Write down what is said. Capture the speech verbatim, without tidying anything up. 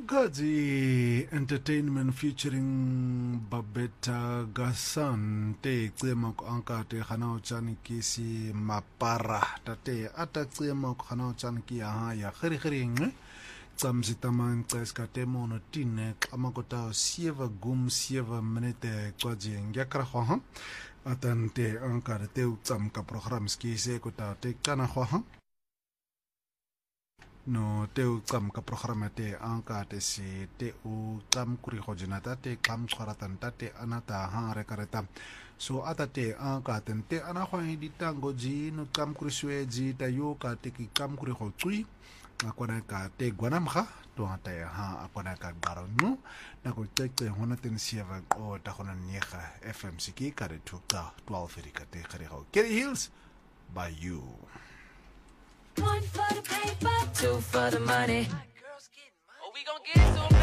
Gazi Entertainment featuring Babetta Gassan te tsema ko anka te khana o chani kisi mapara tate ata tsema ko khana o chani ki ha ya khiri khiri ngwe tsamsi taman tseska te mono tine kamakota sieva gum sieva minute kwaji ngakra kho ha atan te anka te tsam ka program ski se ko ta te kana kho ha no te u tsam ka programa te anka te si te u tsam kuri khojina ta te kam tshwaratan ta te anata ha re kareta so ata te anka ten te ana khwa di tango ji no tsam kuri swe ji ta yo ka te ki kam kuri kho tsui akona ka te gwanam kha to ata ha akona ka garo no na ko te te hona ten sieva o ta khona nyega F M C ki ka re tuka twelve ka te khare ho Kerry Hills by you. One for the paper, two for the money. Oh, we gon' get it to 'em.